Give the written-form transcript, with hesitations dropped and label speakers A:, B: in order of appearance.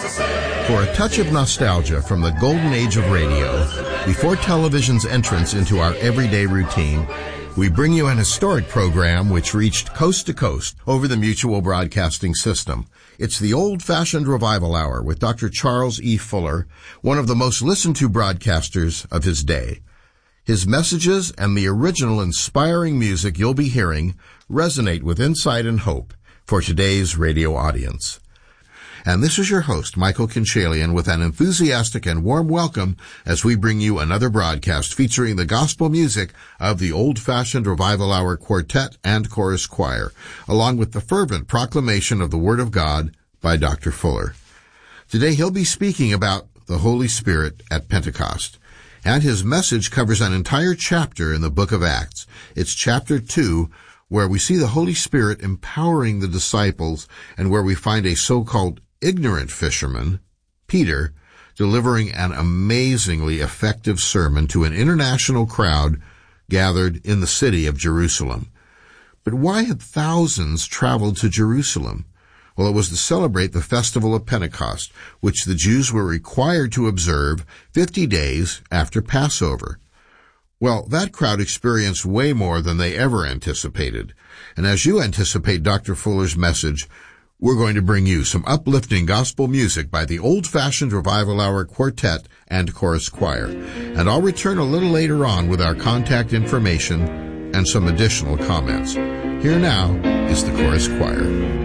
A: For a touch of nostalgia from the golden age of radio, before television's entrance into our everyday routine, we bring you an historic program which reached coast to coast over the Mutual Broadcasting System. It's the Old-Fashioned Revival Hour with Dr. Charles E. Fuller, one of the most listened to broadcasters of his day. His messages and the original inspiring music you'll be hearing resonate with insight and hope for today's radio audience. And this is your host, Michael Kinchalian, with an enthusiastic and warm welcome as we bring you another broadcast featuring the gospel music of the Old-Fashioned Revival Hour Quartet and Chorus Choir, along with the fervent proclamation of the Word of God by Dr. Fuller. Today he'll be speaking about the Holy Spirit at Pentecost, and his message covers an entire chapter in the book of Acts. It's chapter 2, where we see the Holy Spirit empowering the disciples and where we find a so-called ignorant fisherman, Peter, delivering an amazingly effective sermon to an international crowd gathered in the city of Jerusalem. But why had thousands traveled to Jerusalem? Well, it was to celebrate the festival of Pentecost, which the Jews were required to observe 50 days after Passover. Well, that crowd experienced way more than they ever anticipated. And as you anticipate Dr. Fuller's message, we're going to bring you some uplifting gospel music by the Old-Fashioned Revival Hour Quartet and Chorus Choir. And I'll return a little later on with our contact information and some additional comments. Here now is the Chorus Choir.